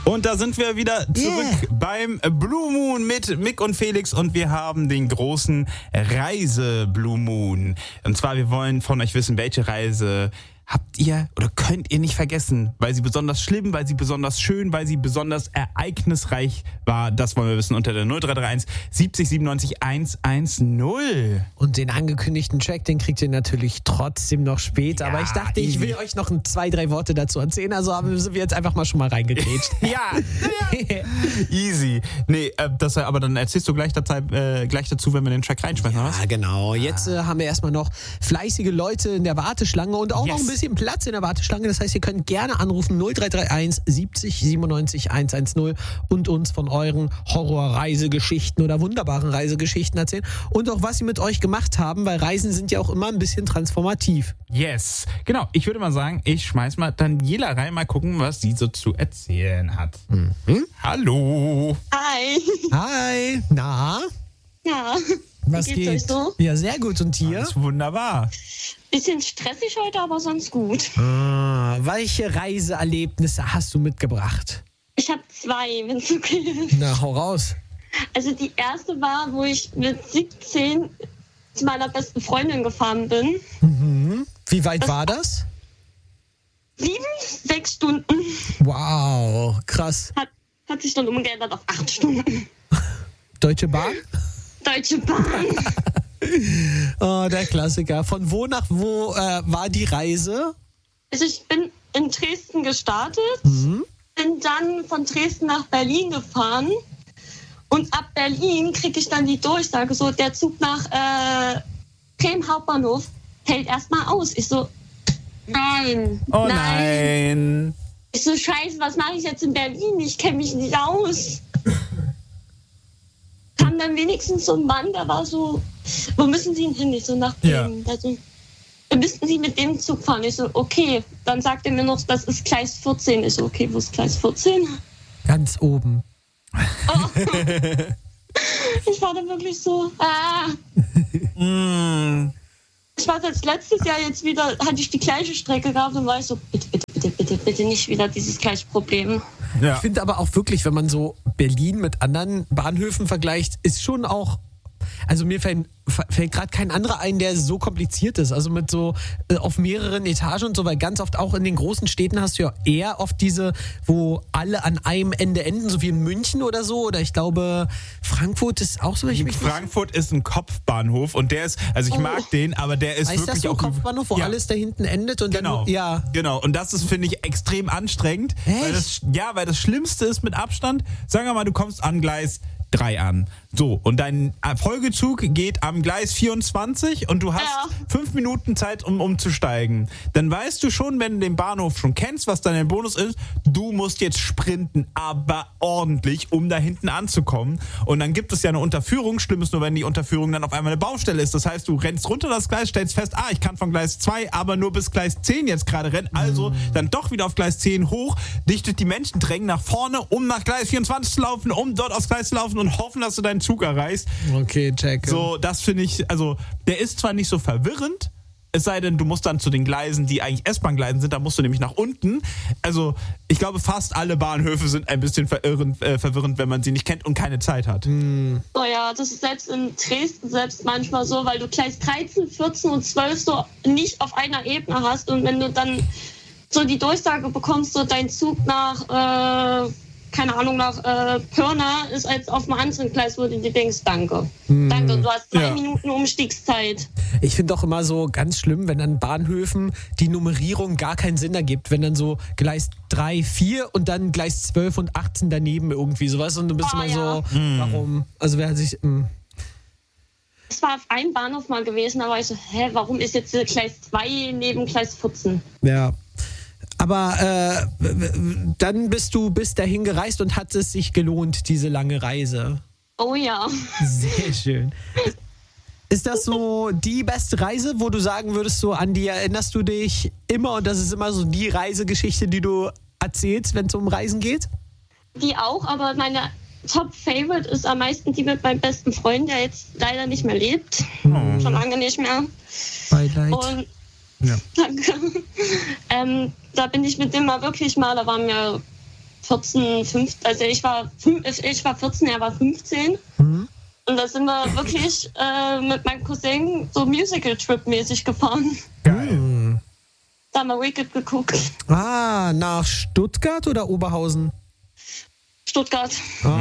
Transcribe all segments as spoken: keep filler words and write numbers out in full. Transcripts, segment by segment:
Und da sind wir wieder zurück Yeah. beim Blue Moon mit Mick und Felix und wir haben den großen Reise-Blue Moon. Und zwar, wir wollen von euch wissen, welche Reise habt ihr oder könnt ihr nicht vergessen, weil sie besonders schlimm, weil sie besonders schön, weil sie besonders ereignisreich war. Das wollen wir wissen unter der null drei drei eins siebzig siebenundneunzig hundertzehn. Und den angekündigten Track, den kriegt ihr natürlich trotzdem noch später. Ja, Aber ich dachte, ich will easy. euch noch ein, zwei, drei Worte dazu erzählen. Also haben wir jetzt einfach mal schon mal reingegrätscht. Ja, easy. Nee, äh, das, aber dann erzählst du gleich, dazu, äh, gleich dazu, wenn wir den Track reinschmeißen, oder was? Ja, genau. Jetzt äh, haben wir erstmal noch fleißige Leute in der Warteschlange und auch Yes. noch ein bisschen Platz in der Warteschlange. Das heißt, ihr könnt gerne anrufen null drei drei eins siebzig siebenundneunzig hundertzehn und uns von euren Horrorreisegeschichten oder wunderbaren Reisegeschichten erzählen. Und auch, was sie mit euch gemacht haben, weil Reisen sind ja auch immer ein bisschen transformativ. Yes. Genau, ich würde mal sagen, ich schmeiß mal Daniela rein, mal gucken, was sie so zu erzählen hat. Mhm. Hallo. Hi. Hi. Na? Ja. Was Wie geht's geht? euch so? Ja, sehr gut. Und dir? Das ist wunderbar. Bisschen stressig heute, aber sonst gut. Ah, welche Reiseerlebnisse hast du mitgebracht? Ich habe zwei, wenn es okay ist. Na, hau raus. Also die erste war, wo ich mit siebzehn zu meiner besten Freundin gefahren bin. Mhm. Wie weit Das- war das? Sieben, sechs Stunden. Wow, krass. Hat, hat sich dann umgeändert auf acht Stunden. Deutsche Bahn? Deutsche Bahn. Oh, der Klassiker. Von wo nach wo äh, war die Reise? Also ich bin in Dresden gestartet, Mhm. bin dann von Dresden nach Berlin gefahren. Und ab Berlin kriege ich dann die Durchsage, so der Zug nach äh, Bremen Hauptbahnhof hält erstmal aus. Ich so, nein, Oh nein. Ich so, scheiße, was mache ich jetzt in Berlin? Ich kenne mich nicht aus. Kam dann wenigstens so ein Mann, der war so, wo müssen Sie denn hin? Ich so, nach Bremen. Der so, wir müssten Sie mit dem Zug fahren. Ich so, okay. Dann sagt er mir noch, das ist Gleis vierzehn. Ich so, okay, wo ist Gleis vierzehn? Ganz oben. Oh. Ich war dann wirklich so, ah. Mm. Ich war jetzt letztes Jahr jetzt wieder, hatte ich die gleiche Strecke gehabt und war ich so, bitte, bitte, bitte, bitte, bitte nicht wieder dieses gleiche Problem. Ja. Ich finde aber auch wirklich, wenn man so Berlin mit anderen Bahnhöfen vergleicht, ist schon auch, also mir fällt, fällt gerade kein anderer ein, der so kompliziert ist. Also mit so äh, auf mehreren Etagen und so, weil ganz oft auch in den großen Städten hast du ja eher oft diese, wo alle an einem Ende enden, so wie in München oder so. Oder ich glaube, Frankfurt ist auch so. Ich mich Frankfurt ist ein Kopfbahnhof und der ist, also ich Oh. mag den, aber der ist Heißt wirklich das so auch Kopfbahnhof, wo ja. alles da hinten endet und Genau, dann ja. genau. Und das ist, finde ich, extrem anstrengend. Echt? Weil das, ja, weil das Schlimmste ist mit Abstand, sagen wir mal, du kommst an Gleis drei an. So, und dein Folgezug geht am Gleis vierundzwanzig und du hast Ja. fünf Minuten Zeit, um umzusteigen. Dann weißt du schon, wenn du den Bahnhof schon kennst, was dann der Bonus ist, du musst jetzt sprinten, aber ordentlich, um da hinten anzukommen. Und dann gibt es ja eine Unterführung. Schlimm ist nur, wenn die Unterführung dann auf einmal eine Baustelle ist. Das heißt, du rennst runter das Gleis, stellst fest, ah, ich kann von Gleis zwei, aber nur bis Gleis zehn jetzt gerade rennen. Also dann doch wieder auf Gleis zehn hoch, dich durch die Menschen drängen nach vorne, um nach Gleis vierundzwanzig zu laufen, um dort aufs Gleis zu laufen und hoffen, dass du deinen Zug erreichst. Okay, check. So, das finde ich, also der ist zwar nicht so verwirrend, es sei denn, du musst dann zu den Gleisen, die eigentlich S-Bahn-Gleisen sind, da musst du nämlich nach unten. Also ich glaube, fast alle Bahnhöfe sind ein bisschen verirrend, äh, verwirrend, wenn man sie nicht kennt und keine Zeit hat. Oh ja, das ist selbst in Dresden selbst manchmal so, weil du Gleis dreizehn, vierzehn und zwölf so nicht auf einer Ebene hast und wenn du dann so die Durchsage bekommst, so dein Zug nach, äh, keine Ahnung, nach äh, Pirna ist als auf einem anderen Gleis, wo du dir denkst, danke. Danke, du hast zwei Ja. Minuten Umstiegszeit. Ich finde auch immer so ganz schlimm, wenn an Bahnhöfen die Nummerierung gar keinen Sinn ergibt. Wenn dann so Gleis drei, vier und dann Gleis zwölf und achtzehn daneben irgendwie sowas. Und du bist Oh, immer ja. so, warum? Also wer hat sich... Mh. Es war auf einem Bahnhof mal gewesen, da war ich so, hä, warum ist jetzt äh, Gleis zwei neben Gleis vierzehn? Ja. Aber äh, w- w- dann bist du bis dahin gereist und hat es sich gelohnt, diese lange Reise. Oh ja. Sehr schön. Ist das so die beste Reise, wo du sagen würdest, so an die erinnerst du dich immer und das ist immer so die Reisegeschichte, die du erzählst, wenn es um Reisen geht? Die auch, aber meine Top-Favorite ist am meisten die mit meinem besten Freund, der jetzt leider nicht mehr lebt. Schon lange nicht mehr. Beileid. Und Ja. danke. ähm, da bin ich mit dem mal wirklich mal, da waren wir vierzehn, fünfzehn, also ich war, ich war vierzehn, er war fünfzehn. Mhm. Und da sind wir wirklich äh, mit meinem Cousin so Musical-Trip-mäßig gefahren. Geil. Da haben wir Wicked geguckt. Ah, nach Stuttgart oder Oberhausen? Stuttgart.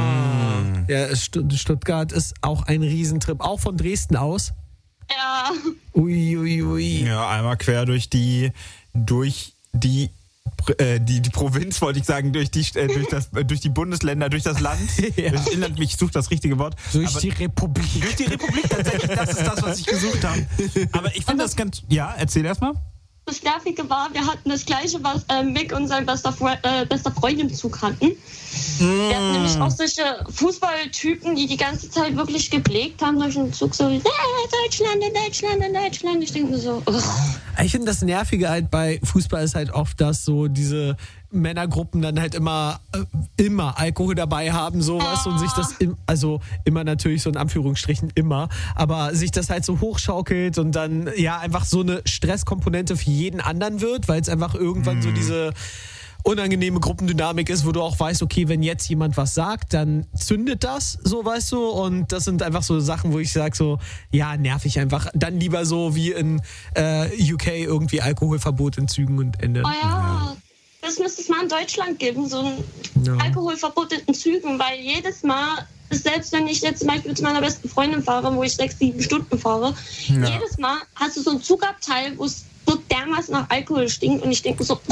Ah, ja, Stutt- Stuttgart ist auch ein Riesentrip, auch von Dresden aus. Ja. Ui, ui, ui. Ja, einmal quer durch die, durch die, äh, die, die Provinz, wollte ich sagen, durch die, äh, durch das, äh, durch die Bundesländer, durch das Land. Ja. Durch das Inland, ich suche das richtige Wort. Durch Aber die Republik. durch die Republik, tatsächlich, das ist das, was ich gesucht habe. Aber ich finde das ganz, ja, erzähl erst mal. Das Nervige war, wir hatten das Gleiche, was äh, Mick und sein bester, Fre- äh, bester Freund im Zug hatten. Mm. Wir hatten nämlich auch solche Fußballtypen, die die ganze Zeit wirklich geblägt haben durch den Zug, so äh, Deutschland, in Deutschland, in Deutschland. Ich denke mir so, ugh. Ich finde, das Nervige halt bei Fußball ist halt oft, dass so diese Männergruppen dann halt immer, äh, immer Alkohol dabei haben, sowas und sich das, im, also immer natürlich so in Anführungsstrichen immer, aber sich das halt so hochschaukelt und dann ja einfach so eine Stresskomponente für jeden anderen wird, weil es einfach irgendwann mhm. so diese unangenehme Gruppendynamik ist, wo du auch weißt, okay, wenn jetzt jemand was sagt, dann zündet das, so weißt du, und das sind einfach so Sachen, wo ich sage so, ja, nervig einfach, dann lieber so wie in äh, U K irgendwie Alkoholverbot in Zügen und Ende. Oh ja, das müsste es mal in Deutschland geben, so ein Ja. Alkoholverbot in Zügen, weil jedes Mal, selbst wenn ich jetzt zum Beispiel zu meiner besten Freundin fahre, wo ich sechs, sieben Stunden fahre, Ja. jedes Mal hast du so ein Zugabteil, wo es so dermaßen nach Alkohol stinkt und ich denke so,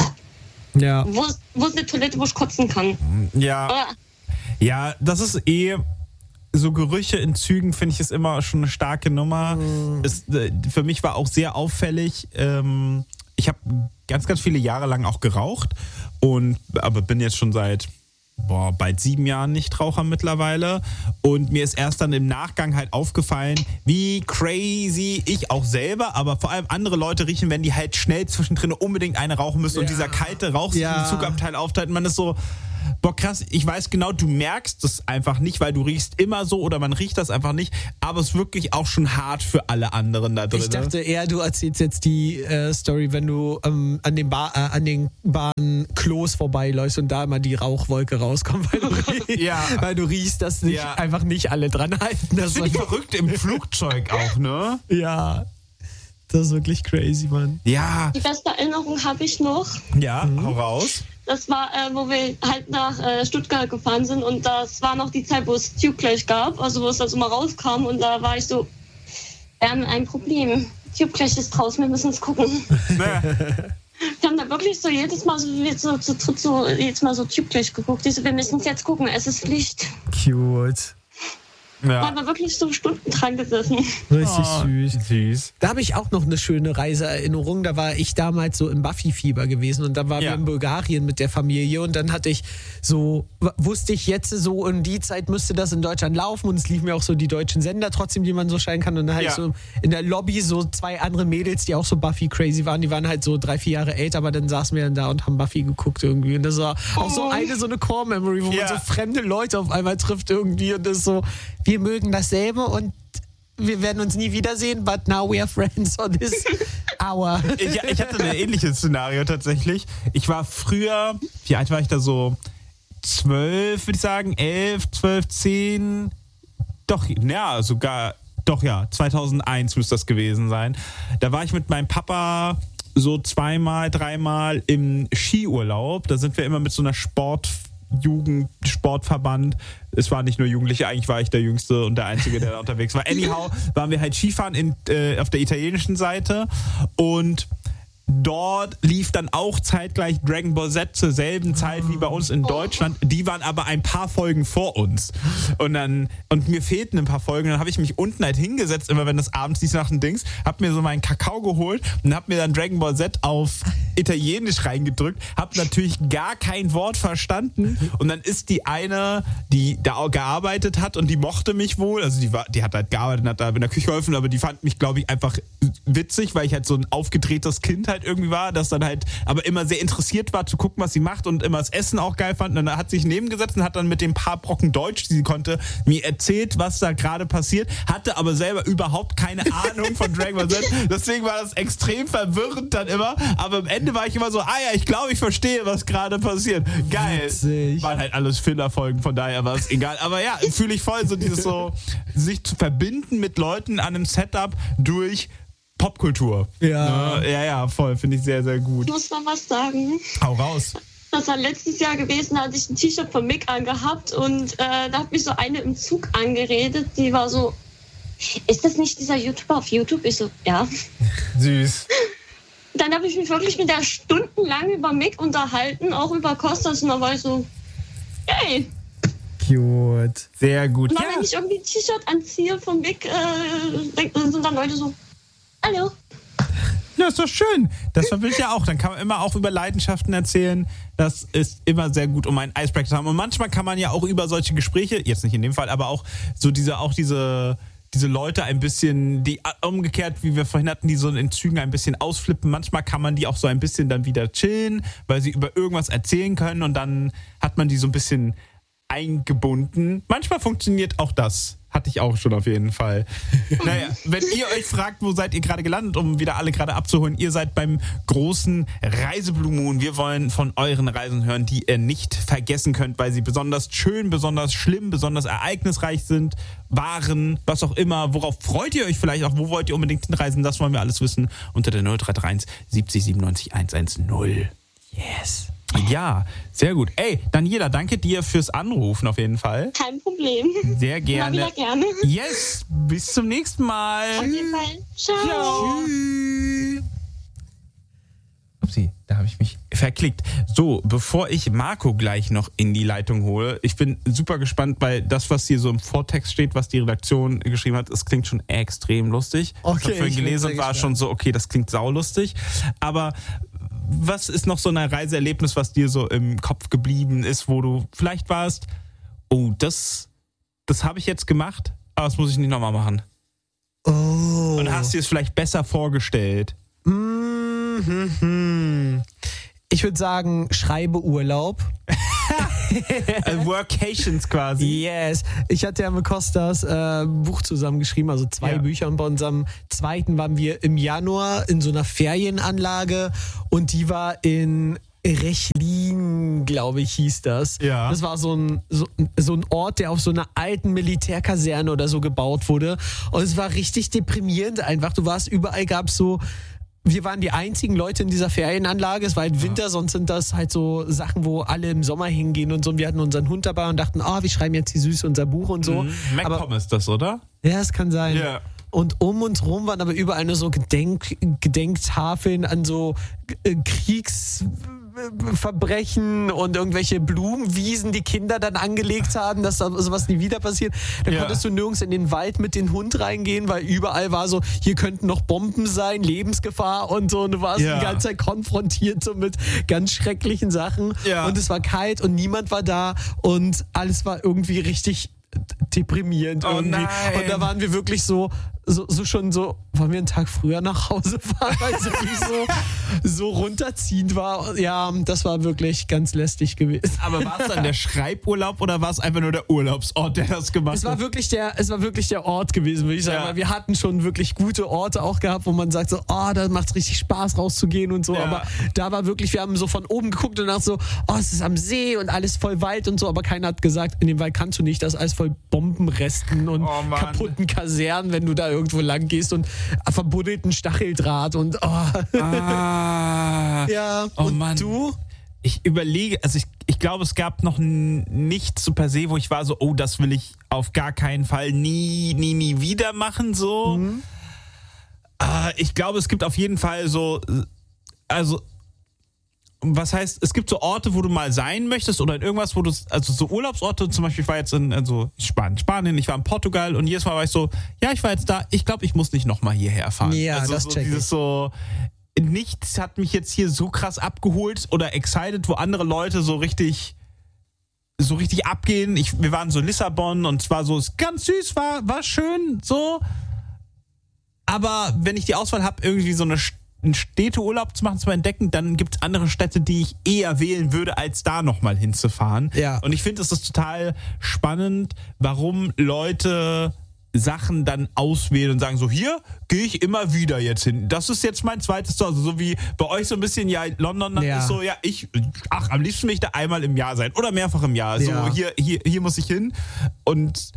Ja. wo ist, wo ist eine Toilette, wo ich kotzen kann? Ja. Oder? Ja, das ist eh so Gerüche in Zügen, finde ich, ist immer schon eine starke Nummer. Mhm. Ist, äh, für mich war auch sehr auffällig, ähm, ich habe ganz, ganz viele Jahre lang auch geraucht und aber bin jetzt schon seit boah, bald sieben Jahren Nichtraucher mittlerweile und mir ist erst dann im Nachgang halt aufgefallen, wie crazy ich auch selber, aber vor allem andere Leute riechen, wenn die halt schnell zwischendrin unbedingt eine rauchen müssen Ja. und dieser kalte Rauch sich Ja. im Zugabteil aufteilt und man ist so, boah krass, ich weiß genau, du merkst es einfach nicht, weil du riechst immer so oder man riecht das einfach nicht, aber es ist wirklich auch schon hart für alle anderen da drin. Ich dachte eher, du erzählst jetzt die äh, Story, wenn du ähm, an den Bar, äh, an den Bahnklos vorbeiläufst und da immer die Rauchwolke rauskommt, weil du, riech, Ja. weil du riechst, dass sich Ja. einfach nicht alle dran halten. Das finde ich verrückt im Flugzeug auch, ne? Ja, das ist wirklich crazy, Mann. Ja, Die beste Erinnerung habe ich noch. ja, hau raus. Das war, äh, wo wir halt nach äh, Stuttgart gefahren sind und das war noch die Zeit, wo es Tube gleich gab, also wo es also mal rauskam und da war ich so, wir haben ein Problem. Tube gleich ist draußen, wir müssen es gucken. Wir haben da wirklich so jedes Mal so, so, so, so, so jedes Mal so Tube gleich geguckt. Ich so, wir müssen es jetzt gucken, es ist Pflicht. Cute. Da Ja. haben wir wirklich so Stunden dran gesessen. Richtig Oh, süß. süß. Da habe ich auch noch eine schöne Reiseerinnerung. Da war ich damals so im Buffy-Fieber gewesen und da waren Ja. wir in Bulgarien mit der Familie und dann hatte ich so, w- wusste ich jetzt so, in die Zeit müsste das in Deutschland laufen und es liefen mir auch so die deutschen Sender trotzdem, die man so scheinen kann und dann hatte Ja. ich so in der Lobby so zwei andere Mädels, die auch so Buffy-crazy waren, die waren halt so drei, vier Jahre älter, aber dann saßen wir dann da und haben Buffy geguckt irgendwie und das war auch so eine, so eine Core-Memory, wo Ja. man so fremde Leute auf einmal trifft irgendwie und das ist so, wir mögen dasselbe und wir werden uns nie wiedersehen, but now we are friends on this hour. Ich, ich hatte ein ähnliches Szenario tatsächlich. Ich war früher, wie alt war ich da so? Zwölf, würde ich sagen, elf, zwölf, zehn. Doch, ja, sogar, doch ja, zweitausendeins müsste das gewesen sein. Da war ich mit meinem Papa so zweimal, dreimal im Skiurlaub. Da sind wir immer mit so einer Sport Jugend, Sportverband. Es waren nicht nur Jugendliche, eigentlich war ich der Jüngste und der Einzige, der da unterwegs war. Anyhow, waren wir halt Skifahren in, äh, auf der italienischen Seite und dort lief dann auch zeitgleich Dragon Ball Z zur selben Zeit wie bei uns in Deutschland. Die waren aber ein paar Folgen vor uns. Und dann, und mir fehlten ein paar Folgen. Dann habe ich mich unten halt hingesetzt, immer wenn das abends dies nach den Dings, hab mir so meinen Kakao geholt und hab mir dann Dragon Ball Z auf Italienisch reingedrückt, hab natürlich gar kein Wort verstanden. Und dann ist die eine, die da auch gearbeitet hat und die mochte mich wohl, also die war, die hat halt gearbeitet und hat da in der Küche geholfen, aber die fand mich, glaube ich, einfach witzig, weil ich halt so ein aufgedrehtes Kind halt halt irgendwie war, das dann halt aber immer sehr interessiert war zu gucken, was sie macht und immer das Essen auch geil fand. Und dann hat sich nebengesetzt und hat dann mit dem paar Brocken Deutsch, die sie konnte, mir erzählt, was da gerade passiert, hatte aber selber überhaupt keine Ahnung von Dragon Ball Z. Deswegen war das extrem verwirrend dann immer. Aber am Ende war ich immer so, ah ja, ich glaube, ich verstehe, was gerade passiert. Geil. Witzig. Waren halt alles Filler-Folgen, von daher war es egal. Aber ja, fühle ich voll so dieses so, sich zu verbinden mit Leuten an einem Setup durch Popkultur. Ja. Ja, ja, voll. Finde ich sehr, sehr gut. Ich muss mal was sagen. Hau raus. Das war letztes Jahr gewesen, da hatte ich ein T-Shirt von Mick angehabt und äh, da hat mich so eine im Zug angeredet, die war so, ist das nicht dieser YouTuber auf YouTube? Ich so, ja. Süß. Dann habe ich mich wirklich mit der stundenlang über Mick unterhalten, auch über Kostas und da war ich so, hey. Cute. Sehr gut. Und Ja. wenn ich irgendwie ein T-Shirt anziehe von Mick, äh, sind dann Leute so, hallo. Ja, ist doch schön. Das verbindet ja auch. Dann kann man immer auch über Leidenschaften erzählen. Das ist immer sehr gut, um einen Icebreaker zu haben. Und manchmal kann man ja auch über solche Gespräche, jetzt nicht in dem Fall, aber auch so diese, auch diese, diese Leute ein bisschen, die umgekehrt, wie wir vorhin hatten, die so in Zügen ein bisschen ausflippen. Manchmal kann man die auch so ein bisschen dann wieder chillen, weil sie über irgendwas erzählen können und dann hat man die so ein bisschen eingebunden. Manchmal funktioniert auch das. Hatte ich auch schon auf jeden Fall. Naja, wenn ihr euch fragt, wo seid ihr gerade gelandet, um wieder alle gerade abzuholen, ihr seid beim großen Reiseblue Moon. Wir wollen von euren Reisen hören, die ihr nicht vergessen könnt, weil sie besonders schön, besonders schlimm, besonders ereignisreich sind, waren, was auch immer. Worauf freut ihr euch vielleicht auch? Wo wollt ihr unbedingt hinreisen? Das wollen wir alles wissen unter der null drei drei eins siebzig siebenundneunzig hundertzehn. Yes. Ja, sehr gut. Ey, Daniela, danke dir fürs Anrufen auf jeden Fall. Kein Problem. Sehr gerne. Immer wieder gerne. Yes, bis zum nächsten Mal. Auf jeden Fall. Ciao. Ciao. Upsi, da habe ich mich verklickt. So, bevor ich Marco gleich noch in die Leitung hole, ich bin super gespannt, weil das, was hier so im Vortext steht, was die Redaktion geschrieben hat, es klingt schon extrem lustig. Okay, ich habe vorhin ich bin gelesen sehr und war gespannt. schon so, okay, das klingt saulustig. Aber was ist noch so ein Reiseerlebnis, was dir so im Kopf geblieben ist, wo du vielleicht warst, oh, das, das habe ich jetzt gemacht, aber das muss ich nicht nochmal machen. Oh. Und hast dir es vielleicht besser vorgestellt? Mhm. Ich würde sagen, schreibe Urlaub. Also Workations quasi. Yes. Ich hatte ja mit Kostas äh, ein Buch zusammengeschrieben, also zwei Ja. Bücher. Und bei unserem zweiten waren wir im Januar in so einer Ferienanlage und die war in Rechlin, glaube ich, hieß das. Ja. Das war so ein, so, so ein Ort, der auf so einer alten Militärkaserne oder so gebaut wurde. Und es war richtig deprimierend einfach. Du warst überall, gab es so. Wir waren die einzigen Leute in dieser Ferienanlage. Es war halt Winter, sonst sind das halt so Sachen, wo alle im Sommer hingehen und so. Und wir hatten unseren Hund dabei und dachten, ah, wir schreiben jetzt hier süß unser Buch und so. Mhm. Aber MacPom ist das, oder? ja, es kann sein. Ja. Und um uns rum waren aber überall nur so Gedenk Gedenktafeln an so äh, Kriegsverbrechen und irgendwelche Blumenwiesen, die Kinder dann angelegt haben, dass da sowas nie wieder passiert. Dann Ja. konntest du nirgends in den Wald mit dem Hund reingehen, weil überall war so, hier könnten noch Bomben sein, Lebensgefahr und so. Und du warst Ja. die ganze Zeit konfrontiert so mit ganz schrecklichen Sachen. Ja. Und es war kalt und niemand war da und alles war irgendwie richtig deprimierend Oh irgendwie. nein. Und da waren wir wirklich so, so, so schon so, wollen wir einen Tag früher nach Hause fahren, weil es wirklich so, so runterziehend war. Ja, das war wirklich ganz lästig gewesen. Aber war es dann der Schreiburlaub oder war es einfach nur der Urlaubsort, der das gemacht Es war hat? wirklich der, es war wirklich der Ort gewesen, würde ich sagen. Ja. Weil wir hatten schon wirklich gute Orte auch gehabt, wo man sagt so, oh, da macht es richtig Spaß rauszugehen und so. Ja. Aber da war wirklich, wir haben so von oben geguckt und dachten so, oh, es ist am See und alles voll Wald und so. Aber keiner hat gesagt, in dem Wald kannst du nicht, das ist alles voll Bombenresten und Oh Mann. kaputten Kasernen, wenn du da irgendwo lang gehst und verbuddelten Stacheldraht und oh. Ah. Ja, Oh und Mann. du? Ich überlege, also ich, ich glaube, es gab noch n- nichts so per se, wo ich war so, oh, das will ich auf gar keinen Fall nie, nie, nie wieder machen, so. Mhm. Ah, ich glaube, es gibt auf jeden Fall so, also, was heißt, es gibt so Orte, wo du mal sein möchtest oder in irgendwas, wo du, also so Urlaubsorte, zum Beispiel, ich war jetzt in, also Spanien, Spanien, ich war in Portugal und jedes Mal war ich so, ja, ich war jetzt da, ich glaube, ich muss nicht nochmal hierher fahren. Ja, also das so check ich. dieses so, nichts hat mich jetzt hier so krass abgeholt oder excited, wo andere Leute so richtig so richtig abgehen. Ich, wir waren so in Lissabon und es war so, es ganz süß, war, war schön, so. Aber wenn ich die Auswahl habe, irgendwie so eine einen Städteurlaub zu machen, zu entdecken, dann gibt es andere Städte, die ich eher wählen würde, als da nochmal hinzufahren. Ja. Und ich finde, es ist total spannend, warum Leute Sachen dann auswählen und sagen, so hier gehe ich immer wieder jetzt hin. Das ist jetzt mein zweites Zuhause. So wie bei euch so ein bisschen, ja, London dann Ja. ist so, ja, ich, ach, am liebsten will ich da einmal im Jahr sein oder mehrfach im Jahr. So, Ja. hier, hier, hier muss ich hin. Und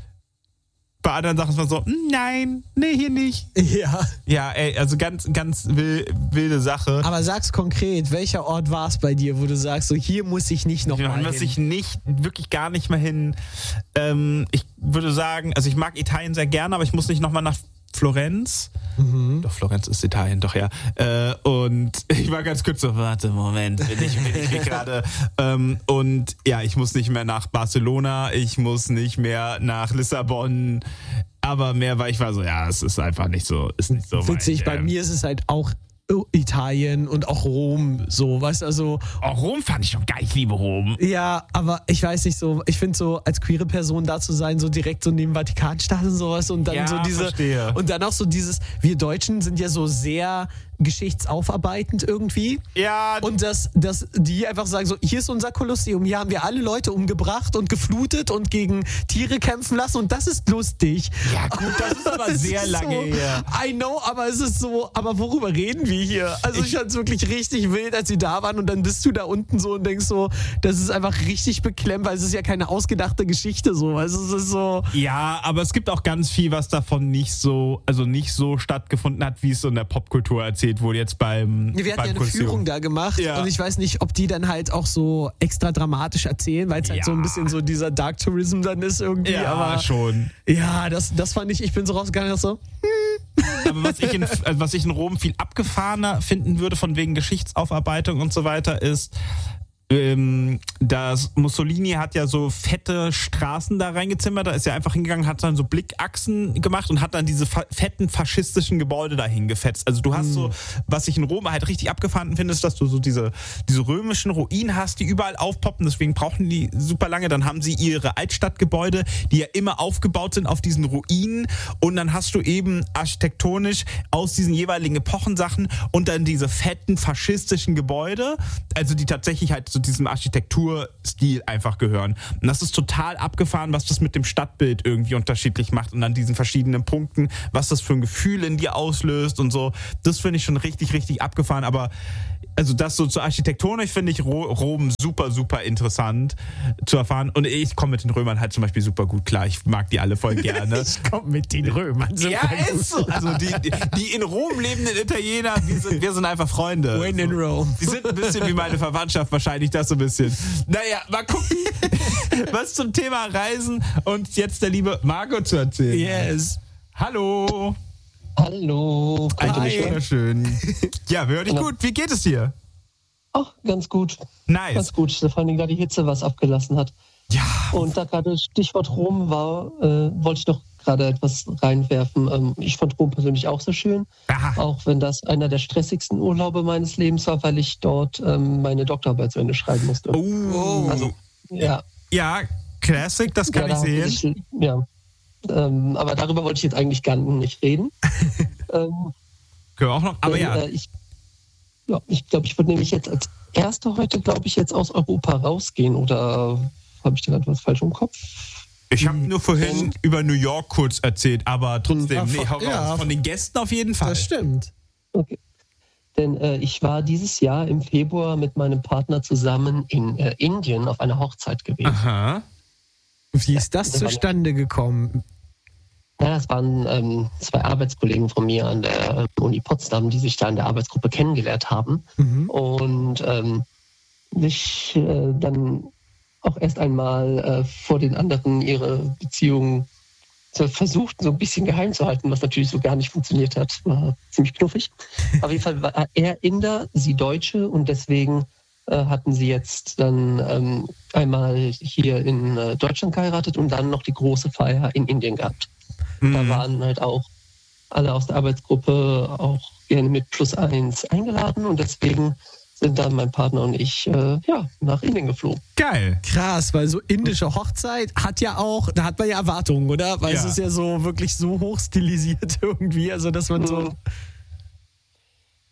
bei anderen Sachen ist man so, nein, nee, hier nicht. Ja. Ja, ey, also ganz, ganz wil- wilde Sache. Aber sag's konkret, welcher Ort war es bei dir, wo du sagst, so hier muss ich nicht nochmal Ja, hin? muss ich nicht, wirklich gar nicht mehr hin. Ähm, ich würde sagen, also ich mag Italien sehr gerne, aber ich muss nicht nochmal nach Florenz. Mhm. Doch, Florenz ist Italien, doch, ja. Äh, und ich war ganz kurz so, warte, Moment, bin ich, bin ich hier gerade. Ähm, und ja, ich muss nicht mehr nach Barcelona, ich muss nicht mehr nach Lissabon. Aber mehr, weil ich war so, ja, es ist einfach nicht so, ist nicht so Witzig, mein, bei ähm, mir ist es halt auch Italien und auch Rom, so, weißt du, also, Oh, Rom fand ich schon geil, ich liebe Rom. ja, aber ich weiß nicht so, ich finde so, als queere Person da zu sein, so direkt so neben Vatikanstadt und sowas und dann Ja, so diese, verstehe. und dann auch so dieses, wir Deutschen sind ja so sehr geschichtsaufarbeitend irgendwie. Ja, Und dass, dass die einfach sagen so, hier ist unser Kolosseum, hier haben wir alle Leute umgebracht und geflutet und gegen Tiere kämpfen lassen und das ist lustig. Ja gut, das ist aber Es sehr ist lange so, her. I know, aber es ist so, aber worüber reden wir hier? Also ich, fand es wirklich richtig wild, als sie da waren und dann bist du da unten so und denkst so, das ist einfach richtig beklemmt, weil es ist ja keine ausgedachte Geschichte so. Also es ist so, Ja, aber es gibt auch ganz viel, was davon nicht so, also nicht so stattgefunden hat, wie es so in der Popkultur erzählt wurde jetzt beim wir hatten beim ja eine Kolosseum. Führung da gemacht Ja. und ich weiß nicht, ob die dann halt auch so extra dramatisch erzählen, weil es halt Ja. so ein bisschen so dieser Dark Tourism dann ist irgendwie, Ja, aber schon. ja, das, das fand ich, ich bin so rausgegangen, so, Aber was ich, in, also was ich in Rom viel abgefahrener finden würde, von wegen Geschichtsaufarbeitung und so weiter, ist, ähm, das Mussolini hat ja so fette Straßen da reingezimmert, da ist er einfach hingegangen, hat dann so Blickachsen gemacht und hat dann diese fa- fetten faschistischen Gebäude dahin gefetzt. Also du hast so, was ich in Rom halt richtig abgefahren finde, ist, dass du so diese, diese römischen Ruinen hast, die überall aufpoppen, deswegen brauchen die super lange. Dann haben sie ihre Altstadtgebäude, die ja immer aufgebaut sind auf diesen Ruinen und dann hast du eben architektonisch aus diesen jeweiligen Epochensachen und dann diese fetten faschistischen Gebäude, also die tatsächlich halt zu diesem Architekturstil einfach gehören. Und das ist total abgefahren, was das mit dem Stadtbild irgendwie unterschiedlich macht und an diesen verschiedenen Punkten, was das für ein Gefühl in dir auslöst und so. Das finde ich schon richtig, richtig abgefahren, aber also das so zur Architektonisch finde ich Ro- Rom super, super interessant zu erfahren. Und ich komme mit den Römern halt zum Beispiel super gut klar. Ich mag die alle voll gerne. ich komm mit den Römern. super Ja, gut. ist so. Also die, die, die in Rom lebenden Italiener, wir sind, wir sind einfach Freunde. When in Rome. Die sind ein bisschen wie meine Verwandtschaft, wahrscheinlich das so ein bisschen. Naja, mal gucken, was zum Thema Reisen und jetzt der liebe Marco zu erzählen. Yes. Hallo. Hallo, könnt ihr mich hören? Wunderschön. Ja, wir hören dich gut. Wie geht es dir? Ach, ganz gut, Nice. ganz gut. Vor allem, da die Hitze was abgelassen hat. Ja. Und da gerade Stichwort Rom war, äh, wollte ich doch gerade etwas reinwerfen. Ähm, ich fand Rom persönlich auch sehr schön, Aha. auch wenn das einer der stressigsten Urlaube meines Lebens war, weil ich dort ähm, meine Doktorarbeit zu Ende schreiben musste. Oh. Also, ja. Ja, Classic, das kann ja, ich da haben sehen. sich- ja. Ähm, aber darüber wollte ich jetzt eigentlich gar nicht reden. ähm, Können wir auch noch. Aber Denn, ja. Äh, ich ja, ich glaube, ich würde nämlich jetzt als Erster heute, glaube ich, jetzt aus Europa rausgehen. Oder habe ich da gerade was falsch im Kopf? Ich habe nur vorhin Und- über New York kurz erzählt, aber trotzdem, Ja, nee, von- hau raus. ja. Von den Gästen auf jeden Fall. Das stimmt. Okay. Denn äh, ich war dieses Jahr im Februar mit meinem Partner zusammen in äh, Indien auf einer Hochzeit gewesen. Aha. Wie ist das das war- zustande gekommen? Ja, es waren ähm, zwei Arbeitskollegen von mir an der äh, Uni Potsdam, die sich da in der Arbeitsgruppe kennengelernt haben. Mhm. Und ähm, sich äh, dann auch erst einmal äh, vor den anderen ihre Beziehung so versuchten, so ein bisschen geheim zu halten, was natürlich so gar nicht funktioniert hat. War ziemlich knuffig. Auf jeden Fall war er Inder, sie Deutsche und deswegen äh, hatten sie jetzt dann ähm, einmal hier in äh, Deutschland geheiratet und dann noch die große Feier in Indien gehabt. Da waren halt auch alle aus der Arbeitsgruppe auch gerne mit Plus eins eingeladen und deswegen sind dann mein Partner und ich äh, ja, nach Indien geflogen. Geil. Krass, weil so indische Hochzeit hat ja auch, da hat man ja Erwartungen, oder? Weil Ja. es ist ja so wirklich so hochstilisiert irgendwie, also dass man so...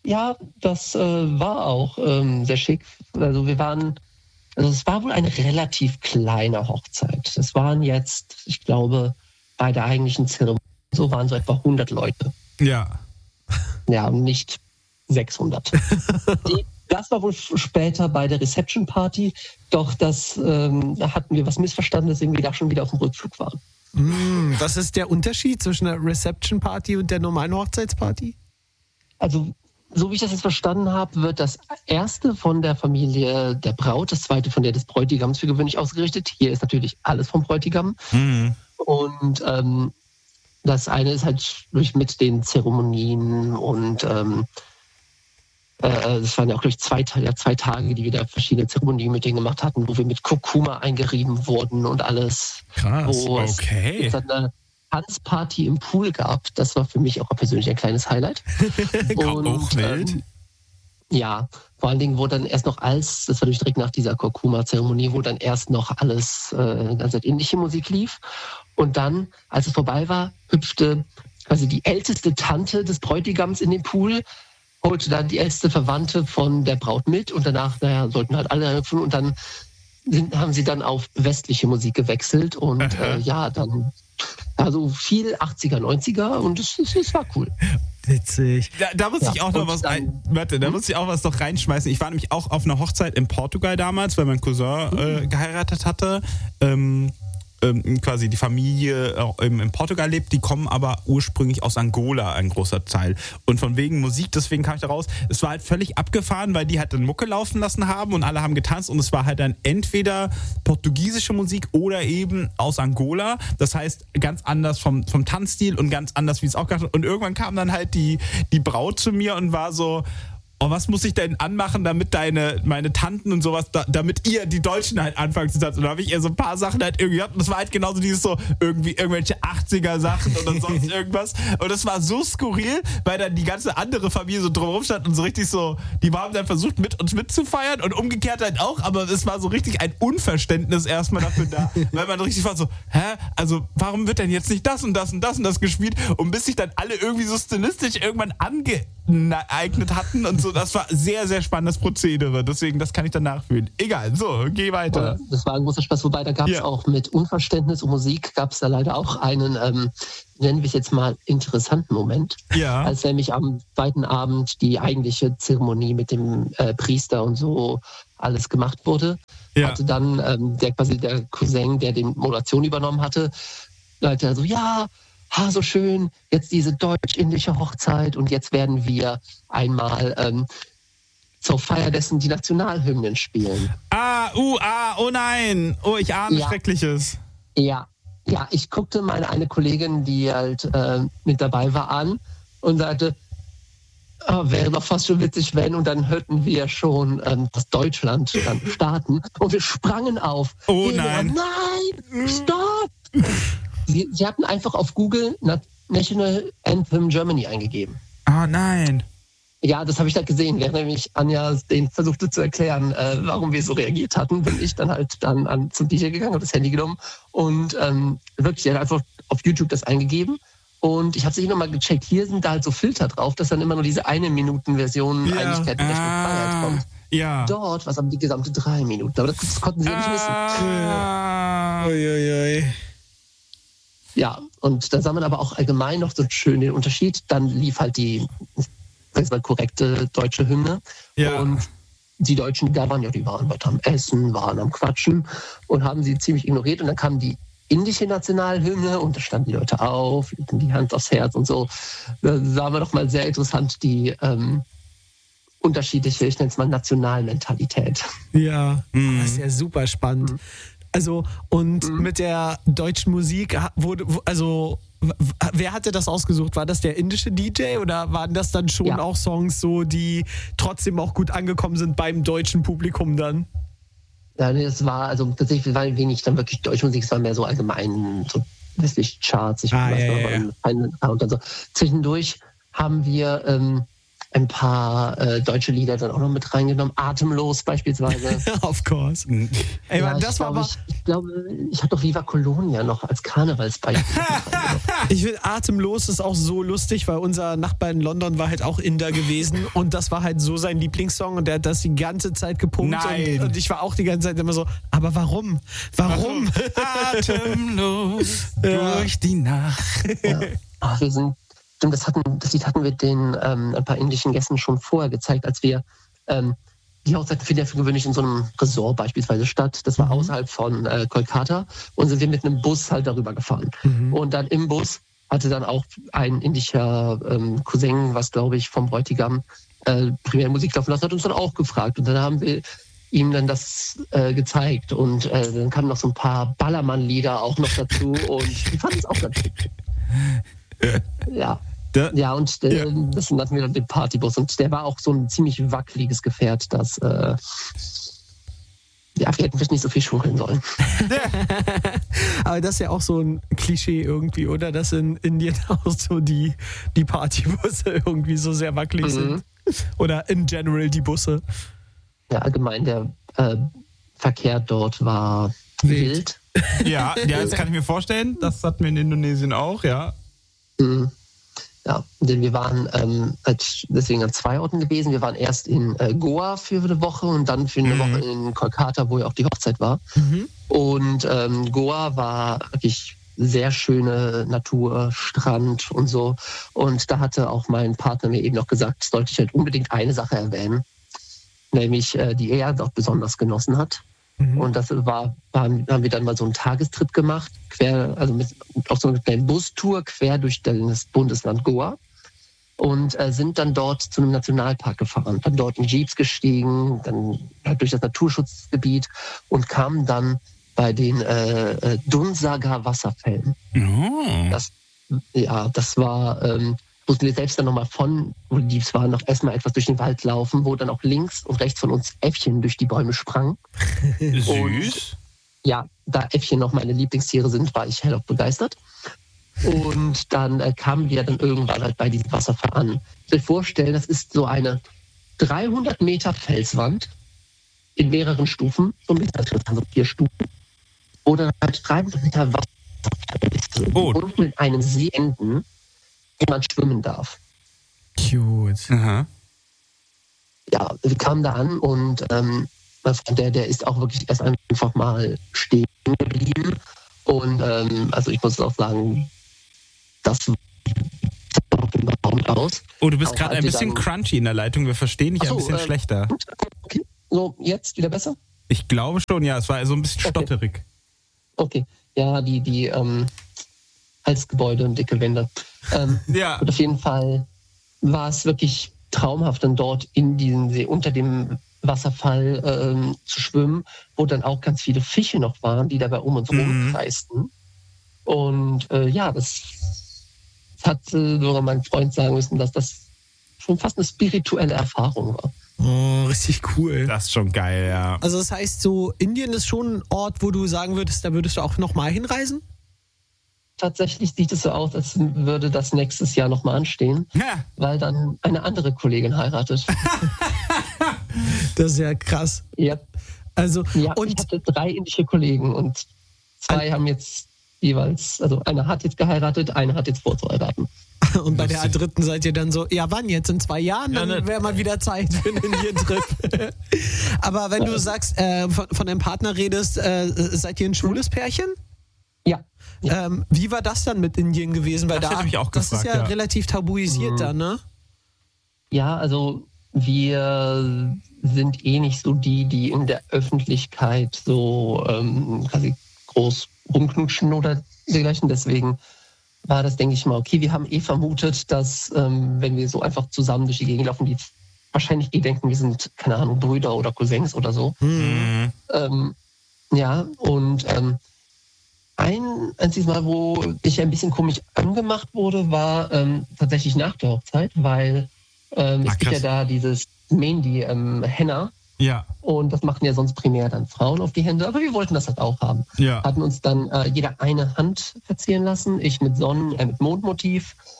ja, das äh, war auch ähm, sehr schick. Also wir waren, also es war wohl eine relativ kleine Hochzeit. Es waren jetzt, ich glaube, bei der eigentlichen Zeremonie so waren so etwa hundert Leute. Ja. Ja, nicht sechshundert. Die, das war wohl später bei der Reception Party, doch das ähm, da hatten wir was missverstanden, deswegen wir da schon wieder auf dem Rückflug waren. Mm, was ist der Unterschied zwischen der Reception Party und der normalen Hochzeitsparty? Also, so wie ich das jetzt verstanden habe, wird das erste von der Familie der Braut, das zweite von der des Bräutigams für gewöhnlich ausgerichtet. Hier ist natürlich alles vom Bräutigam. Mhm. Und ähm, das eine ist halt durch mit den Zeremonien und ähm, äh, das waren ja auch durch zwei, ja, zwei Tage, die wir da verschiedene Zeremonien mit denen gemacht hatten, wo wir mit Kurkuma eingerieben wurden und alles. Krass, wo okay. Es dann eine Tanzparty im Pool gab. Das war für mich auch persönlich ein kleines Highlight. Und, auch wild. Ähm, ja, vor allen Dingen, wo dann erst noch als, das war natürlich direkt nach dieser Kurkuma-Zeremonie, wo dann erst noch alles, äh, ganz indische Musik lief. Und dann, als es vorbei war, hüpfte quasi die älteste Tante des Bräutigams in den Pool, holte dann die älteste Verwandte von der Braut mit und danach, naja, sollten halt alle hüpfen und dann sind, haben sie dann auf westliche Musik gewechselt und äh, ja, dann also viel achtziger, neunziger und es, es, es war cool. Witzig. Da, da muss Ja, ich auch noch und was dann- rein, warte, da Hm? muss ich auch was noch reinschmeißen. Ich war nämlich auch auf einer Hochzeit in Portugal damals, weil mein Cousin äh, geheiratet hatte. Ähm, ähm, quasi die Familie äh, im, in Portugal lebt, die kommen aber ursprünglich aus Angola, ein großer Teil. Und von wegen Musik, deswegen kam ich da raus. Es war halt völlig abgefahren, weil die halt dann Mucke laufen lassen haben und alle haben getanzt und es war halt dann entweder portugiesische Musik oder eben aus Angola. Das heißt, ganz anders vom, vom Tanzstil und ganz anders, wie es auch gedacht hat. Und irgendwann kam dann halt die, die Braut zu mir und war so, oh, was muss ich denn anmachen, damit deine, meine Tanten und sowas, da, damit ihr, die Deutschen halt anfangen zu tanzen. Und da habe ich ihr so ein paar Sachen halt irgendwie gehabt. Und das war halt genauso dieses so, irgendwie irgendwelche achtziger Sachen oder sonst irgendwas. Und das war so skurril, weil dann die ganze andere Familie so drumherum stand und so richtig so, die haben dann versucht, mit uns mitzufeiern und umgekehrt halt auch. Aber es war so richtig ein Unverständnis erstmal dafür da, weil man richtig war so, hä, also warum wird denn jetzt nicht das und das und das und das gespielt? Und bis sich dann alle irgendwie so stilistisch irgendwann angeeignet hatten und so. Das war sehr, sehr spannendes Prozedere. Deswegen, das kann ich dann nachfühlen. Egal, so, geh weiter. Das war ein großer Spaß. Wobei, da gab es Ja. auch mit Unverständnis und Musik gab es da leider auch einen, ähm, nennen wir es jetzt mal, interessanten Moment. Ja. Als nämlich am zweiten Abend die eigentliche Zeremonie mit dem äh, Priester und so alles gemacht wurde, Ja. hatte dann ähm, der quasi der Cousin, der die Moderation übernommen hatte, sagte er so, ja, ha, so schön, jetzt diese deutsch-indische Hochzeit und jetzt werden wir einmal ähm, zur Feier dessen die Nationalhymnen spielen. Ah, uh, ah, oh nein. Oh, ich ahne Ja. Schreckliches. Ja, ja, ich guckte meine eine Kollegin, die halt äh, mit dabei war, an und sagte, oh, wäre doch fast schon witzig, wenn. Und dann hörten wir schon ähm, das Deutschland dann starten und wir sprangen auf. Oh Jeder, nein. Nein, stopp! sie, sie hatten einfach auf Google Na- National Anthem Germany eingegeben. Ah, nein. Ja, das habe ich halt gesehen, während nämlich Anja den versuchte zu erklären, äh, warum wir so reagiert hatten, bin ich dann halt dann an, zum D J gegangen, habe das Handy genommen und ähm, wirklich, er hat einfach auf YouTube das eingegeben und ich habe es nicht nochmal gecheckt, hier sind da halt so Filter drauf, dass dann immer nur diese eine Minuten Version Ja. eigentlich der Freiheit Ah, kommt. ja. Dort war es aber die gesamte drei Minuten, aber das, das konnten sie ja nicht wissen. Ah. Uiuiui. Ja, und da sah man aber auch allgemein noch so schön den Unterschied, dann lief halt die sag ich mal, korrekte deutsche Hymne. Ja. Und die Deutschen, da waren ja, die waren was am Essen, waren am Quatschen und haben sie ziemlich ignoriert. Und dann kam die indische Nationalhymne und da standen die Leute auf, legten die Hand aufs Herz und so. Da sahen wir doch mal sehr interessant die ähm, unterschiedliche, ich nenne es mal Nationalmentalität. Ja, Mhm. das ist ja super spannend. Also, und mit der deutschen Musik ha- wurde, wo- also, w- w- wer hatte das ausgesucht? War das der indische D J oder waren das dann schon Ja. auch Songs so, die trotzdem auch gut angekommen sind beim deutschen Publikum dann? Ja, nee, es war, also tatsächlich war wenig dann wirklich deutsche Musik, es war mehr so allgemein, so westliche Charts, ich Ah, weiß ja, noch, ja, aber und dann so. Zwischendurch haben wir ähm, ein paar äh, deutsche Lieder dann auch noch mit reingenommen. Atemlos beispielsweise. Of course. Ey, Ja, Mann, das ich, war glaube, aber, ich, ich glaube, ich hatte doch Viva Colonia noch als Karnevalsbeispiel. ich finde, Atemlos ist auch so lustig, weil unser Nachbar in London war halt auch Inder gewesen und das war halt so sein Lieblingssong und der hat das die ganze Zeit gepumpt. Nein. Und, und ich war auch die ganze Zeit immer so, aber warum? Warum? Atemlos Ja. durch die Nacht. Ja. Ach, wir sind, stimmt, das, hatten, das Lied hatten wir den ähm, ein paar indischen Gästen schon vorher gezeigt, als wir ähm, die Hochzeiten finden ja für gewöhnlich in so einem Resort beispielsweise statt. Das war Mhm. außerhalb von äh, Kolkata und sind wir mit einem Bus halt darüber gefahren. Mhm. Und dann im Bus hatte dann auch ein indischer ähm, Cousin, was glaube ich vom Bräutigam äh, primär Musik laufen lassen hat, uns dann auch gefragt. Und dann haben wir ihm dann das äh, gezeigt. Und äh, dann kamen noch so ein paar Ballermann-Lieder auch noch dazu und die fanden es auch ganz schick. Ja. Da, Ja, und äh, das nannten wir dann den Partybus. Und der war auch so ein ziemlich wackeliges Gefährt, das äh, ja, wir hätten vielleicht nicht so viel schunkeln sollen. Aber das ist ja auch so ein Klischee irgendwie, oder? Dass in Indien auch so die, die Partybusse irgendwie so sehr wackelig Mhm. sind. Oder in general die Busse. Ja, allgemein der äh, Verkehr dort war Wild. wild. ja, ja, das kann ich mir vorstellen. Das hatten wir in Indonesien auch, ja. Mhm. Ja, denn wir waren ähm, halt deswegen an zwei Orten gewesen. Wir waren erst in äh, Goa für eine Woche und dann für eine Mhm. Woche in Kolkata, wo ja auch die Hochzeit war. Mhm. Und ähm, Goa war wirklich sehr schöne Natur, Strand und so. Und da hatte auch mein Partner mir eben noch gesagt, sollte ich halt unbedingt eine Sache erwähnen, nämlich äh, die er dort besonders genossen hat. Mhm. Und das war, waren, haben wir dann mal so einen Tagestrip gemacht, quer, also mit auf so einer kleinen Bustour quer durch das Bundesland Goa und äh, sind dann dort zu einem Nationalpark gefahren, dann dort in Jeeps gestiegen, dann halt durch das Naturschutzgebiet und kamen dann bei den äh, äh, Dunsaga Wasserfällen. Oh. Das, ja, das war, ähm, mussten wir selbst dann nochmal von, wo die Jeeps waren, noch erstmal etwas durch den Wald laufen, wo dann auch links und rechts von uns Äffchen durch die Bäume sprangen. Süß. Ja, da Äffchen noch meine Lieblingstiere sind, war ich hellauf begeistert. Und dann äh, kamen wir dann irgendwann halt bei diesem Wasserfall an. Ich will vorstellen, das ist so eine dreihundert Meter Felswand in mehreren Stufen, so ein bisschen, also das waren so vier Stufen, wo dann halt dreihundert Meter Wasserfall ist. Oh. Und mit einem See enden, in man schwimmen darf. Cute. Aha. Ja, wir kamen da an und ähm, mein Freund, der, der ist auch wirklich erst einfach mal stehen geblieben. Und ähm, also ich muss auch sagen, das sah überhaupt aus. Oh, du bist Auch gerade als ein wir bisschen dann- crunchy in der Leitung. Wir verstehen dich Ach so, ein bisschen äh, schlechter. Gut, okay. So, jetzt wieder besser? Ich glaube schon, ja. Es war so ein bisschen Okay. stotterig. Okay. Ja, die, die ähm, Halsgebäude und dicke Wände. Ähm, Ja. Und auf jeden Fall war es wirklich traumhaft, dann dort in diesem See unter dem Wasserfall ähm, zu schwimmen, wo dann auch ganz viele Fische noch waren, die dabei um uns Mhm. rumkreisten. Und äh, ja, das, das hat äh, sogar mein Freund sagen müssen, dass das schon fast eine spirituelle Erfahrung war. Oh, richtig cool. Das ist schon geil, ja. Also das heißt so, Indien ist schon ein Ort, wo du sagen würdest, da würdest du auch nochmal hinreisen? Tatsächlich sieht es so aus, als würde das nächstes Jahr nochmal anstehen, Ja. weil dann eine andere Kollegin heiratet. Das ist ja krass. Ja, Also, ja ich und hatte drei indische Kollegen und zwei haben jetzt jeweils, also einer hat jetzt geheiratet, einer hat jetzt vor zu heiraten. Und bei der Lustig. dritten seid ihr dann so, ja wann, jetzt in zwei Jahren? Dann Ja, ne. wäre mal wieder Zeit für einen Indien-Trip. Aber wenn du sagst, äh, von, von deinem Partner redest, äh, seid ihr ein schwules Pärchen? Ja, Ähm, wie war das dann mit Indien gewesen? Weil Das da, hätte mich auch das gefragt, ist ja, ja. relativ tabuisiert Mhm. da, ne? ja, also wir sind eh nicht so die, die in der Öffentlichkeit so ähm, quasi groß rumknutschen oder dergleichen. Deswegen war das, denke ich mal, okay. Wir haben eh vermutet, dass ähm, wenn wir so einfach zusammen durch die Gegend laufen, die wahrscheinlich eh denken, wir sind, keine Ahnung, Brüder oder Cousins oder so. Mhm. Ähm, ja, und ähm, ein einziges Mal, wo ich ein bisschen komisch angemacht wurde, war ähm, tatsächlich nach der Hochzeit, weil ähm, Ah, es gibt ja krass. da dieses Mehndi, ähm, Henna, Ja. und das machen ja sonst primär dann Frauen auf die Hände, aber wir wollten das halt auch haben. Ja. Hatten uns dann äh, jeder eine Hand verzieren lassen, ich mit Sonnen-, äh, mit Mondmotiv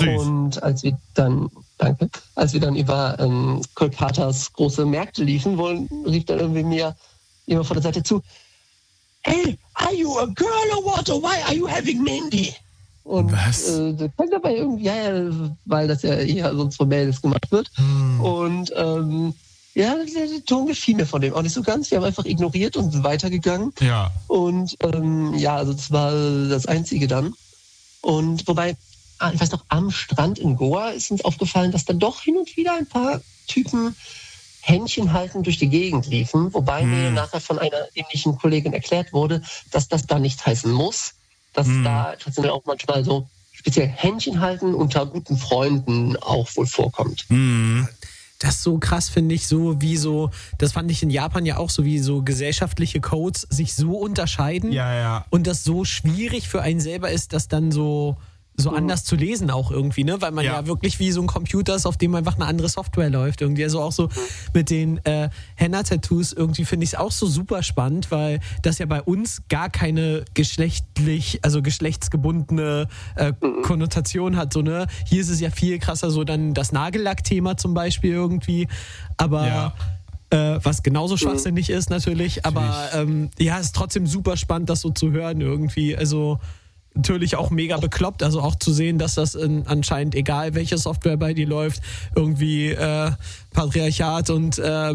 Süß. Und als wir dann, danke, als wir dann über ähm, Kolkatas große Märkte liefen, wollen, rief dann irgendwie mir jemand von der Seite zu, hey, are you a girl or what? Or why are you having Mandy? Und Was? Äh, das klang dabei irgendwie, ja, ja, weil das ja eher sonst von Mädels gemacht wird. Hm. Und ähm, ja, der, der Ton gefiel mir von dem auch nicht so ganz. Wir haben einfach ignoriert und sind weitergegangen. Ja. Und ähm, ja, also das war das Einzige dann. Und wobei, ah, ich weiß noch, am Strand in Goa ist uns aufgefallen, dass dann doch hin und wieder ein paar Typen Händchen halten durch die Gegend liefen. Wobei Hm. mir nachher von einer ähnlichen Kollegin erklärt wurde, dass das da nichts heißen muss. Dass Hm. da tatsächlich auch manchmal so speziell Händchen halten unter guten Freunden auch wohl vorkommt. Mhm. Das ist so krass, finde ich, so wie so, das fand ich in Japan ja auch so, wie so gesellschaftliche Codes sich so unterscheiden Ja, ja. und das so schwierig für einen selber ist, das dann so, so anders zu lesen auch irgendwie, ne? Weil man ja. Ja. wirklich wie so ein Computer ist, auf dem einfach eine andere Software läuft irgendwie. Also auch so mit den äh, Henna-Tattoos irgendwie finde ich es auch so super spannend, weil das ja bei uns gar keine geschlechtlich, also geschlechtsgebundene äh, Konnotation hat, so, ne? Hier ist es ja viel krasser, so dann das Nagellack-Thema zum Beispiel irgendwie, aber Ja. Äh, was genauso schwachsinnig ist natürlich, aber Natürlich. ähm, ja, ist trotzdem super spannend, das so zu hören irgendwie, also natürlich auch mega bekloppt, also auch zu sehen, dass das in, anscheinend, egal welche Software bei dir läuft, irgendwie äh, Patriarchat und äh,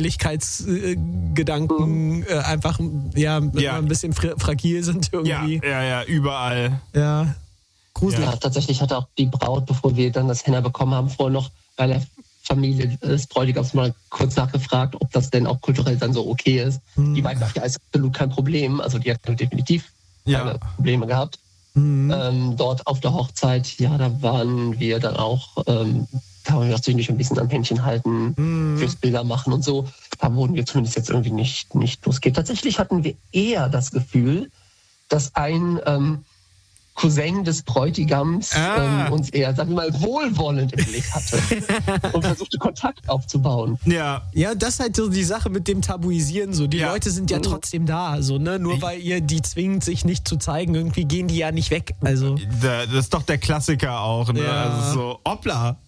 Männlichkeitsgedanken äh, einfach ja, Ja. ein bisschen fra- fragil sind Ja, irgendwie. ja, ja, überall. Ja. Gruselig. Ja, tatsächlich hatte auch die Braut, bevor wir dann das Henna bekommen haben, vorher noch bei der Familie des Bräutigams mal kurz nachgefragt, ob das denn auch kulturell dann so okay ist. Mhm. Die meinten, ja, ist absolut kein Problem. Also die hatten definitiv Ja. keine Probleme gehabt. Mhm. Ähm, dort auf der Hochzeit, ja, da waren wir dann auch, ähm, da haben wir natürlich ein bisschen am Händchen halten, Mhm. fürs Bilder machen und so. Da wurden wir zumindest jetzt irgendwie nicht, nicht losgehen. Tatsächlich hatten wir eher das Gefühl, dass ein ähm, Cousin des Bräutigams Ah. ähm, uns eher, sagen wir mal, wohlwollend im Blick hatte und versuchte Kontakt aufzubauen. Ja. Ja, das ist halt so die Sache mit dem Tabuisieren. So, die Ja. Leute sind ja Mhm. trotzdem da, so, ne? Nur weil ihr die zwingt, sich nicht zu zeigen, irgendwie gehen die ja nicht weg. Also. Da- Das ist doch der Klassiker auch, ne? Ja. Also so, hoppla.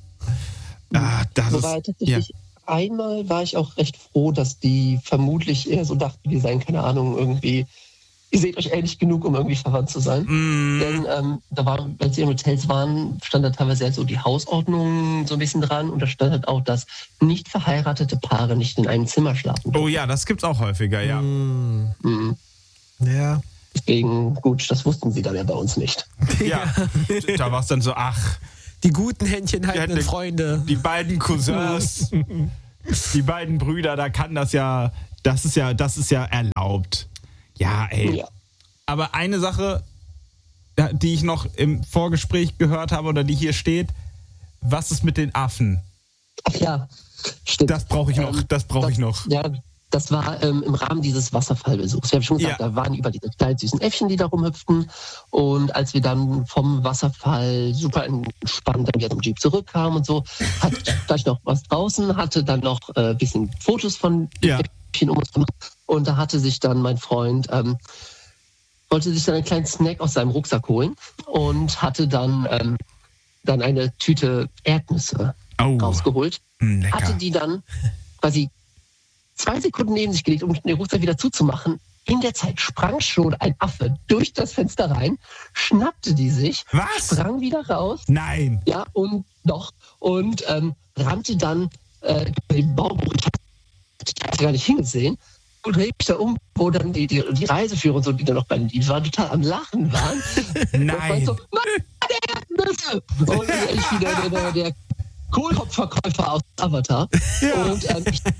Ah, das Wobei ist, tatsächlich einmal war ich auch recht froh, dass die vermutlich eher so dachten, wir seien, keine Ahnung, irgendwie, ihr seht euch ähnlich genug, um irgendwie verwandt zu sein. Mm, Denn ähm, da war, als wir in Hotels waren, stand da teilweise halt so die Hausordnung so ein bisschen dran und da stand halt auch, dass nicht verheiratete Paare nicht in einem Zimmer schlafen dürfen. oh ja, das gibt's auch häufiger, ja. Mhm. Mhm. Ja. Deswegen, gut, das wussten sie dann ja bei uns nicht. Ja. Da war es dann so, ach, Die guten Händchen haltenden die- Freunde. die beiden Cousins, die beiden Brüder, da kann das ja, das ist ja, das ist ja erlaubt. Ja, ey. Ja. Aber eine Sache, ja, die ich noch im Vorgespräch gehört habe oder die hier steht, was ist mit den Affen? Ach ja, stimmt. Das brauche ich noch, Ähm, das brauche das- ich noch. Ja, das war ähm, im Rahmen dieses Wasserfallbesuchs. Wir haben schon gesagt, Ja. da waren über diese kleinen süßen Äffchen, die da rumhüpften. Und als wir dann vom Wasserfall super entspannt dann wieder zum Jeep zurückkamen und so, hatte ich gleich noch was draußen, hatte dann noch ein äh, bisschen Fotos von Ja. Äffchen um uns gemacht. Und da hatte sich dann mein Freund, ähm, wollte sich dann einen kleinen Snack aus seinem Rucksack holen und hatte dann, ähm, dann eine Tüte Erdnüsse Oh, rausgeholt. mm, Hatte lecker. die dann quasi zwei Sekunden neben sich gelegt, um den Rucksack wieder zuzumachen. In der Zeit sprang schon ein Affe durch das Fenster rein, schnappte die sich, Was? sprang wieder raus, Nein. ja, und noch, und ähm, rannte dann äh, über den Baum. Ich hatte gar nicht hingesehen. Und drehte mich da um, wo dann die, die, die Reiseführer und so, die dann noch bei den die waren total am Lachen waren. Und Nein. meinte so, Mann, der Erdnüsse! Und ich wieder der, der, der Kohlhopfverkäufer aus Avatar. Ja. Und ähm, ich,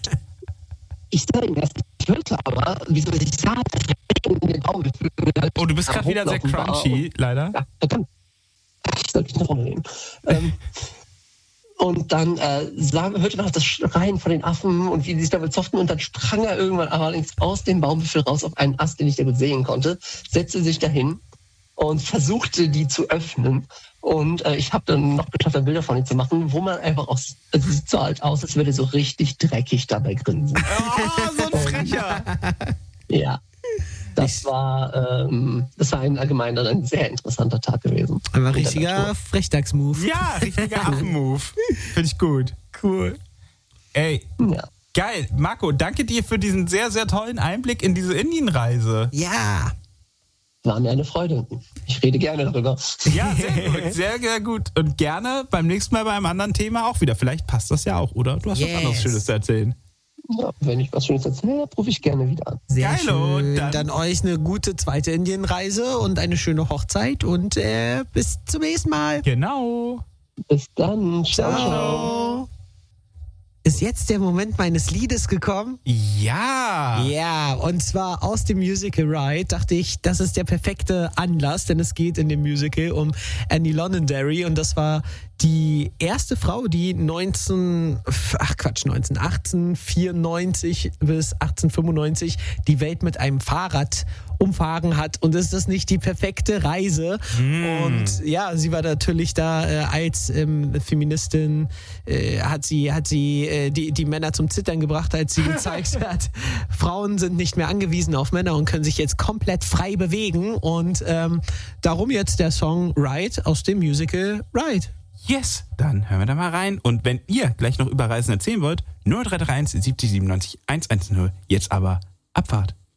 ich sah ihm erst, ich hörte aber, wie so, ich sah das in den Baum. Oh, du bist gerade wieder sehr crunchy, leider. Ja, verdammt. Ich sollte mich nach vorne nehmen. ähm, und dann äh, sah, hörte man noch das Schreien von den Affen und wie die sich da bezofften. Und dann sprang er irgendwann allerdings aus dem Baumwipfel raus auf einen Ast, den ich sehr gut sehen konnte, setzte sich dahin und versuchte, die zu öffnen. Und äh, ich habe dann noch geschafft, dann Bilder von ihm zu machen, wo man einfach aus, es sieht so alt aus, als würde er so richtig dreckig dabei grinsen. Oh, so ein Frecher. Ja. Das war, ähm, das war ein allgemein dann ein sehr interessanter Tag gewesen. Ein richtiger Frechdachs-Move. Ja, richtiger Affen-Move. Finde ich gut. Cool. Ey, Ja. geil. Marco, danke dir für diesen sehr, sehr tollen Einblick in diese Indienreise. Ja. War mir eine Freude. Ich rede gerne darüber. Ja, sehr gut, sehr, sehr gut. Und gerne beim nächsten Mal bei einem anderen Thema auch wieder. Vielleicht passt das ja auch, oder? Du hast Yes. was anderes Schönes zu erzählen. Ja, wenn ich was Schönes erzähle, rufe ich gerne wieder an. Sehr Geilo, schön. dann- Dann, euch eine gute zweite Indienreise und eine schöne Hochzeit und äh, bis zum nächsten Mal. Genau. Bis dann. Ciao, ciao. Ciao. Ist jetzt der Moment meines Liedes gekommen? Ja. Ja, und zwar aus dem Musical Ride dachte ich, das ist der perfekte Anlass, denn es geht in dem Musical um Annie Londonderry und das war die erste Frau, die neunzehn, ach Quatsch, neunzehn, achtzehnhundertvierundneunzig bis achtzehnhundertfünfundneunzig die Welt mit einem Fahrrad umfahren hat. Und ist das nicht die perfekte Reise? Mm. Und ja, sie war natürlich da äh, als ähm, Feministin, äh, hat sie, hat sie äh, die, die Männer zum Zittern gebracht, als sie gezeigt hat, Frauen sind nicht mehr angewiesen auf Männer und können sich jetzt komplett frei bewegen. Und ähm, darum jetzt der Song Ride aus dem Musical Ride. Yes, dann hören wir da mal rein. Und wenn ihr gleich noch über Reisen erzählen wollt, null drei drei eins siebzig siebenundneunzig hundertzehn. Jetzt aber Abfahrt.